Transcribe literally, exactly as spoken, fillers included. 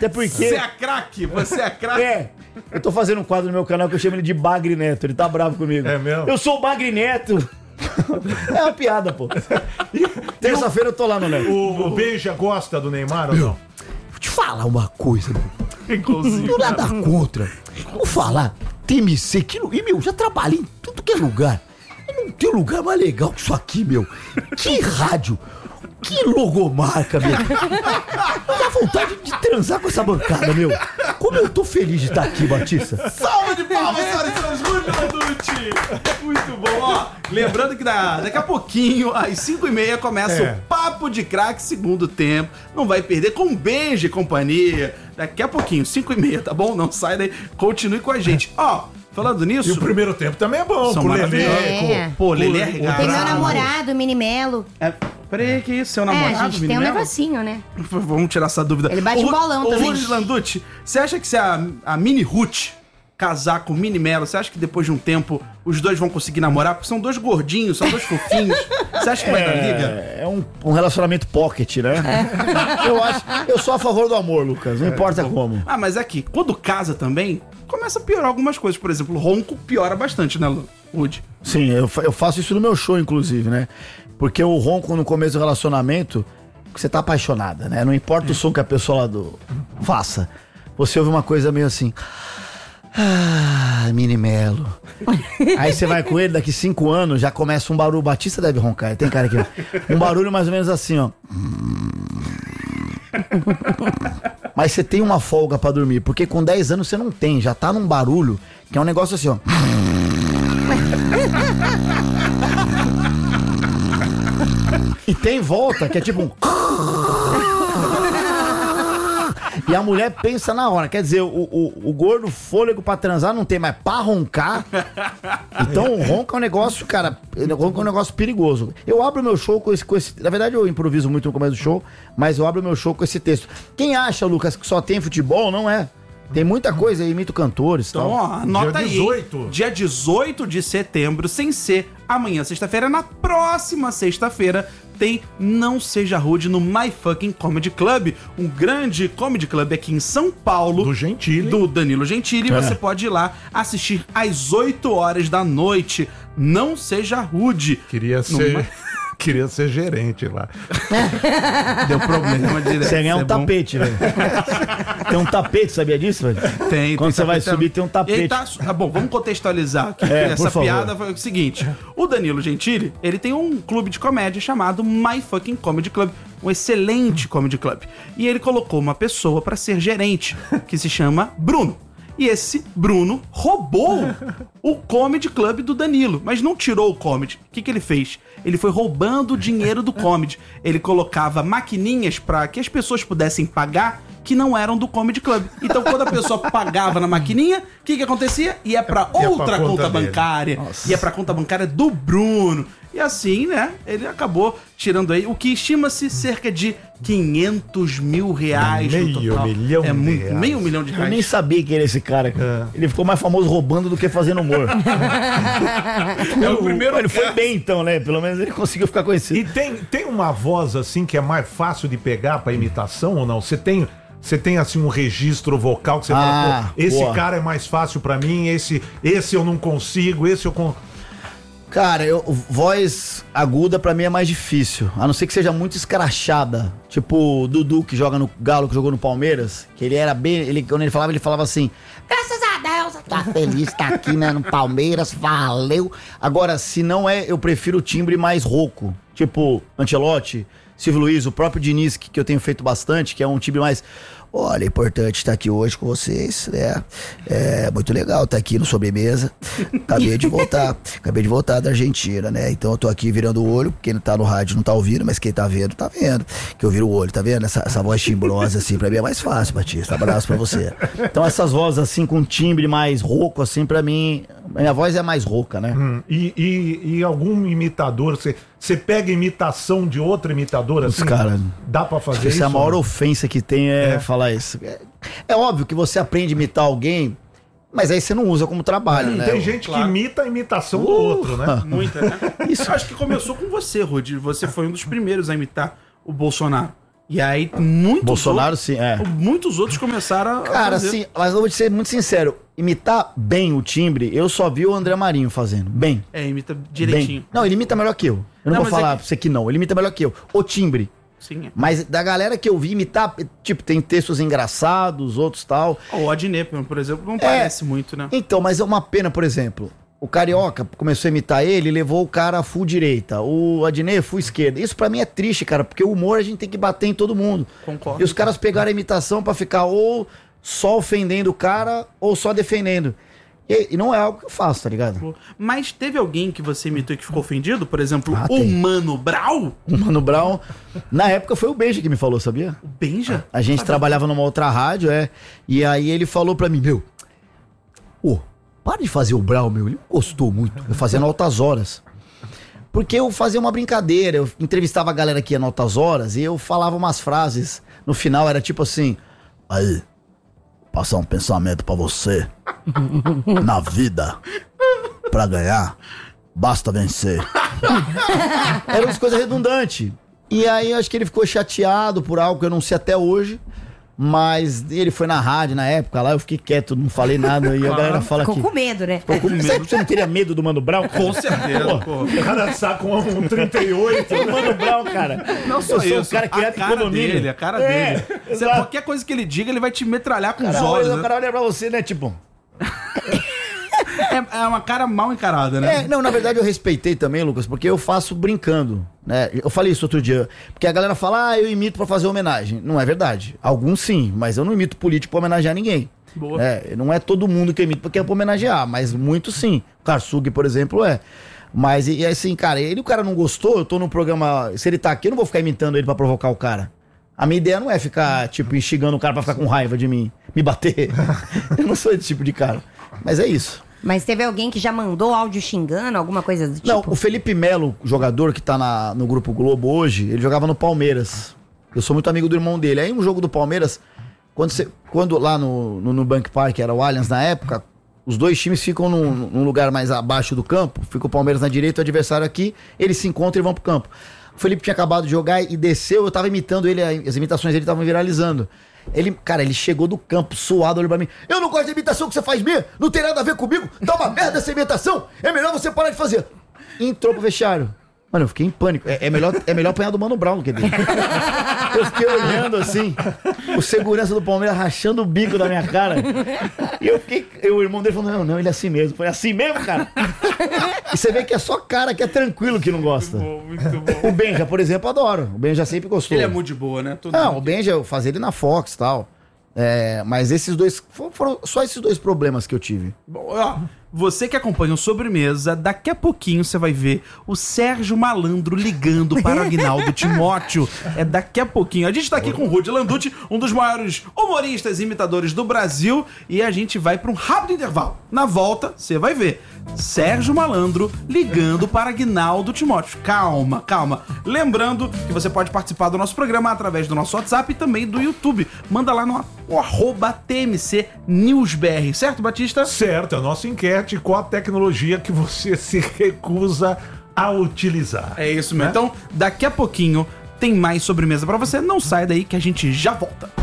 Até porque... Você é craque, você é craque. É, eu tô fazendo um quadro no meu canal que eu chamo ele de Bagre Neto, ele tá bravo comigo. É mesmo? Eu sou o Bagre Neto. É uma piada, pô. Terça-feira eu tô lá no Neto. O, o Beija gosta do Neymar ou não? Vou te falar uma coisa, meu. Inclusive. Não nada contra. Vou falar, T M C, que, e meu, já trabalhei em tudo que é lugar. Não tem lugar mais legal que isso aqui, meu. Que rádio. Que logomarca, meu. Dá vontade de transar com essa bancada, meu. Como eu tô feliz de estar aqui, Batista. Salve de palmas, senhoras e senhores, Rui Landucci. Muito bom, ó. Lembrando que da, daqui a pouquinho, às cinco e meia, começa É. o Papo de Craque, segundo tempo. Não vai perder, com um beijo e companhia. Daqui a pouquinho, cinco e meia, tá bom? Não sai daí, continue com a gente. Ó, falando nisso... E o primeiro tempo também é bom, São com o Lelê. maravilhosos. É. Pô, Lelê é O- o regado. Tem meu Bravo. namorado, o Mini Melo. É, peraí, que isso? Seu É, namorado, a gente tem um Minimelo? negocinho, né? Vamos tirar essa dúvida. Ele bate Ô, um bolão ô, também. Rui Landucci, você acha que se a, a Mini Ruth casar com o Mini Melo, você acha que depois de um tempo os dois vão conseguir namorar? Porque são dois gordinhos, são dois fofinhos. Você acha que vai dar liga? É, é um, um relacionamento pocket, né? Eu acho. Eu sou a favor do amor, Lucas. Não importa como. Ah, mas é que quando casa também, começa a piorar algumas coisas. Por exemplo, o ronco piora bastante, né, Rude? Sim, eu, fa- eu faço isso no meu show, inclusive, né? Porque o ronco no começo do relacionamento, você tá apaixonada, né? Não importa o som que a pessoa lá do faça. Você ouve uma coisa meio assim. Ah, Mini Melo. Aí você vai com ele, daqui cinco anos já começa um barulho. O Batista deve roncar, tem cara aqui, ó. Um barulho mais ou menos assim, ó. Mas você tem uma folga pra dormir, porque com dez anos você não tem, já tá num barulho que é um negócio assim, ó. E tem volta, que é tipo um... E a mulher pensa na hora, quer dizer, o, o, o gordo fôlego pra transar não tem, mas pra roncar. Então o ronco é um negócio, cara, o ronco é um negócio perigoso. Eu abro meu show com esse, com esse. Na verdade, eu improviso muito no começo do show, mas eu abro meu show com esse texto. Quem acha, Lucas, que só tem futebol, não é. Tem muita coisa aí, imito cantores e Então, tal. ó, anota Dia aí. dezoito. Dia dezoito de setembro, sem ser amanhã, sexta-feira. Na próxima sexta-feira tem Não Seja Rude no My Fucking Comedy Club, um grande comedy club aqui em São Paulo. Do Gentili. Do Danilo Gentili. É. Você pode ir lá assistir às oito horas da noite. Não Seja Rude. Queria No ser... My- Queria ser gerente lá. Deu problema direto. Você ganha um É bom. tapete, velho. Tem um tapete, sabia disso, velho? Tem, Quando tem você vai tapete. subir, tem um tapete. E aí tá, ah, bom, vamos contextualizar aqui. É, Essa por favor. piada foi o seguinte: o Danilo Gentili, ele tem um clube de comédia chamado My Fucking Comedy Club, um excelente comedy club. E ele colocou uma pessoa pra ser gerente, que se chama Bruno. E esse Bruno roubou o comedy club do Danilo, mas não tirou o comedy. O que, que ele fez? Ele foi roubando o dinheiro do comedy. Ele colocava maquininhas pra que as pessoas pudessem pagar que não eram do comedy club. Então, quando a pessoa pagava na maquininha, o que, que acontecia? Ia pra pra outra conta conta dele. bancária. Ia pra conta bancária do Bruno. E assim, né, ele acabou tirando aí o que estima-se cerca de quinhentos mil reais no Meio total. milhão é de muito, reais. meio milhão de Eu reais. nem sabia que era esse cara. cara. Ele ficou mais famoso roubando do que fazendo humor. É o primeiro Ele foi cara. bem, então, né? Pelo menos ele conseguiu ficar conhecido. E tem, tem uma voz assim que é mais fácil de pegar pra imitação ou não? Você tem, você tem assim um registro vocal que você Ah, fala, pô, esse boa. cara é mais fácil pra mim, esse, esse eu não consigo, esse eu con... Cara, eu, voz aguda pra mim é mais difícil. A não ser que seja muito escrachada. Tipo o Dudu, que joga no Galo, que jogou no Palmeiras. Que ele era bem. Ele, quando ele falava, ele falava assim: graças a Deus, tá feliz, tá aqui né, no Palmeiras, valeu. Agora, se não é, eu prefiro o timbre mais rouco. Tipo Ancelotti, Silvio Luiz, o próprio Diniz, que, que eu tenho feito bastante, que é um timbre mais. Olha, é importante estar aqui hoje com vocês, né? É muito legal estar aqui no Sobremesa. Acabei de voltar, acabei de voltar da Argentina, né? Então eu tô aqui virando o olho, quem não tá no rádio não tá ouvindo, mas quem tá vendo, tá vendo. Que eu viro o olho, tá vendo? Essa, essa voz timbrosa assim, pra mim é mais fácil, Batista. Abraço pra você. Então essas vozes assim, com timbre mais rouco, assim, pra mim, minha voz é mais rouca, né? Hum, e, e, e algum imitador, você, você pega imitação de outro imitador Os assim? cara, Dá pra fazer isso? Essa é a maior não? ofensa que tem é, É. falar isso. É, é óbvio que você aprende a imitar alguém, mas aí você não usa como trabalho, né? Tem gente Claro. que imita a imitação do Uh, outro, né? Muita, né? Isso. Eu acho que começou com você, Rudi. Você foi um dos primeiros a imitar o Bolsonaro. E aí, muitos Bolsonaro, outros, sim, é. muitos outros começaram a Cara, fazer. assim, mas eu vou te ser muito sincero. Imitar bem o timbre, eu só vi o André Marinho fazendo. Bem. É, imita direitinho. Bem. Não, ele imita melhor que eu. Eu não, Não, vou mas falar é que- pra você que não. Ele imita melhor que eu. O timbre. Sim, é. Mas da galera que eu vi imitar, tipo, tem textos engraçados, outros tal. O Adnet, por exemplo, não É. parece muito, né? Então, mas é uma pena, por exemplo. O Carioca começou a imitar ele e levou o cara a full direita. O Adnet full esquerda. Isso pra mim é triste, cara, porque o humor a gente tem que bater em todo mundo. Concordo. E os caras pegaram a imitação pra ficar ou só ofendendo o cara ou só defendendo. E, e não é algo que eu faço, tá ligado? Mas teve alguém que você imitou e que ficou ofendido? Por exemplo, Ah, o tem. Mano Brown? O Mano Brown, na época foi o Benja que me falou, sabia? O Benja? A gente trabalhava numa outra rádio, é. E aí ele falou pra mim, meu, ô, para de fazer o Brown, meu. Ele gostou muito. Eu fazia no Altas Horas. Porque eu fazia uma brincadeira, eu entrevistava a galera que ia no Altas Horas e eu falava umas frases. No final era tipo assim, aí, passar um pensamento pra você. Na vida, pra ganhar, basta vencer. Era umas coisas redundantes. E aí eu acho que ele ficou chateado por algo que eu não sei até hoje. Mas ele foi na rádio na época lá, eu fiquei quieto, não falei nada. E a galera fala Ficou que. com medo, né? Ficou com medo. Você não teria medo do Mano Brown? Com certeza, pô. O cara saca um, um trinta e oito. O Mano Brown, cara. Não só eu sou isso, o cara a criado em cara condomínio. dele, a cara É, dele. Você, exato. qualquer coisa que ele diga, ele vai te metralhar com os Cara, olhos. olha, né? o cara olha pra você, né? Tipo. É, é uma cara mal encarada, né? É, não, na verdade eu respeitei também, Lucas, porque eu faço brincando, né? Eu falei isso outro dia, porque a galera fala, ah, eu imito pra fazer homenagem. Não é verdade. Alguns sim, mas eu não imito político pra homenagear ninguém. Boa. É, não é todo mundo que eu imito porque é pra homenagear, mas muitos sim. O Karsug, por exemplo, é. Mas, e assim, cara, ele o cara não gostou, eu tô num programa, se ele tá aqui, eu não vou ficar imitando ele pra provocar o cara. A minha ideia não é ficar, tipo, instigando o cara pra ficar com raiva de mim, me bater. Eu não sou esse tipo de cara. Mas é isso. Mas teve alguém que já mandou áudio xingando, alguma coisa do tipo? Não, o Felipe Melo, jogador que tá na, no Grupo Globo hoje, ele jogava no Palmeiras. Eu sou muito amigo do irmão dele. Aí um jogo do Palmeiras, quando, você, quando lá no, no, no Bank Park, era o Allianz na época, os dois times ficam num, num lugar mais abaixo do campo, fica o Palmeiras na direita, o adversário aqui, eles se encontram e vão pro campo. O Felipe tinha acabado de jogar e desceu, eu tava imitando ele, as imitações dele estavam viralizando. Ele, cara, ele chegou do campo suado, olhou pra mim. Eu não gosto da imitação que você faz minha, não tem nada a ver comigo, tá uma merda essa imitação, é melhor você parar de fazer. E entrou pro vestiário. Mano, eu fiquei em pânico. É, é, melhor, é melhor apanhar do Mano Brown do que dele. Eu fiquei olhando assim, o segurança do Palmeiras rachando o bico da minha cara. E eu fiquei. Eu, o irmão dele falou: não, não, ele é assim mesmo. Foi assim mesmo, cara? E você vê que é só cara que é tranquilo que não gosta. Muito bom, muito bom. O Benja, por exemplo, adoro. O Benja sempre gostou. Ele é muito de boa, né? Todo Não, mundo- o Benja eu fazia ele na Fox e tal. É, mas esses dois. Foram só esses dois problemas que eu tive. Bom, ó, você que acompanha o Sobremesa, daqui a pouquinho você vai ver o Sérgio Malandro ligando para o Aguinaldo Timóteo. É daqui a pouquinho. A gente tá aqui com o Rudy Landucci, um dos maiores humoristas e imitadores do Brasil, e a gente vai para um rápido intervalo. Na volta, você vai ver Sérgio Malandro ligando para Aguinaldo Timóteo. Calma, calma. Lembrando que você pode participar do nosso programa através do nosso WhatsApp e também do YouTube. Manda lá no o arroba T M C News B R, certo, Batista? Certo, a nossa enquete, qual a tecnologia que você se recusa a utilizar? É isso mesmo. Né? Então, daqui a pouquinho tem mais sobremesa pra você. Não sai daí que a gente já volta.